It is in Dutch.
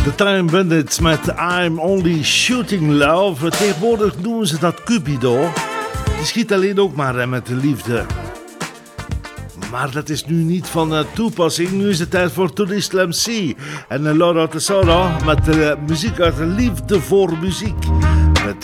The Time Bandits met I'm Only Shooting Love. Tegenwoordig noemen ze dat Cupido. Die schiet alleen ook maar met de liefde. Maar dat is nu niet van toepassing. Nu is het tijd voor Tourist MC. En Laura Tesoro met muziek uit de liefde voor muziek.